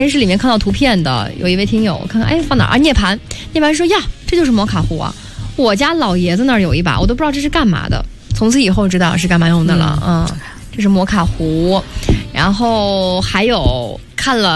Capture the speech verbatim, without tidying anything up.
电视里面看到图片的有一位听友，我看看，哎，放哪儿啊？涅槃，涅槃说呀，这就是摩卡壶啊，我家老爷子那儿有一把，我都不知道这是干嘛的。从此以后知道是干嘛用的了，嗯，嗯这是摩卡壶。然后还有看了。